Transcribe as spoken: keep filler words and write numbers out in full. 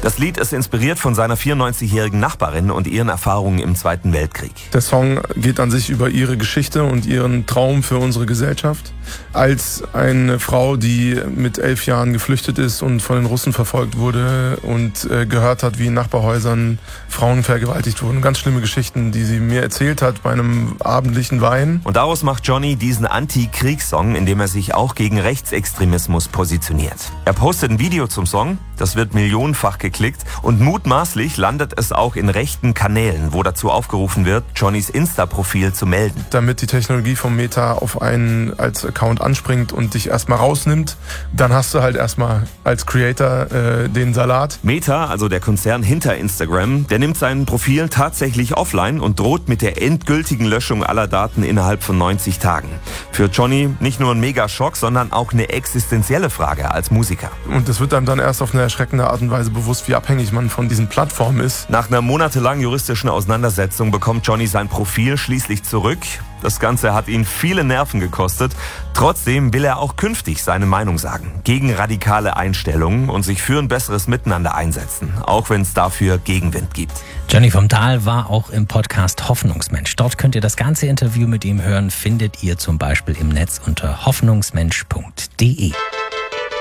Das Lied ist inspiriert von seiner vierundneunzigjährigen Nachbarin und ihren Erfahrungen im Zweiten Weltkrieg. Der Song geht an sich über ihre Geschichte und ihren Traum für unsere Gesellschaft. Als eine Frau, die mit elf Jahren geflüchtet ist und von den Russen verfolgt wurde und äh, gehört hat, wie in Nachbarhäusern Frauen vergewaltigt wurden. Ganz schlimme Geschichten, die sie mir erzählt hat bei einem abendlichen Wein. Und daraus macht Johnny diesen Anti-Kriegssong, in dem er sich auch gegen Rechtsextremismus positioniert. Er postet ein Video zum Song, das wird millionenfach geklickt und mutmaßlich landet es auch in rechten Kanälen, wo dazu aufgerufen wird, Johnnys Insta-Profil zu melden. Damit die Technologie vom Meta auf einen als Account anspringt und dich erstmal rausnimmt, dann hast du halt erstmal als Creator äh, den Salat. Meta, also der Konzern hinter Instagram, der nimmt sein Profil tatsächlich offline und droht mit der endgültigen Löschung aller Daten innerhalb von neunzig Tagen. Für Johnny nicht nur ein Megaschock, sondern auch eine existenzielle Frage als Musiker. Und es wird einem dann erst auf eine erschreckende Art und Weise bewusst, wie abhängig man von diesen Plattformen ist. Nach einer monatelangen juristischen Auseinandersetzung bekommt Johnny sein Profil schließlich zurück. Das Ganze hat ihn viele Nerven gekostet. Trotzdem will er auch künftig seine Meinung sagen. Gegen radikale Einstellungen und sich für ein besseres Miteinander einsetzen. Auch wenn es dafür Gegenwind gibt. Johnny vom Dahl war auch im Podcast Hoffnungsmensch. Dort könnt ihr das ganze Interview mit ihm hören. Findet ihr zum Beispiel im Netz unter hoffnungsmensch punkt de.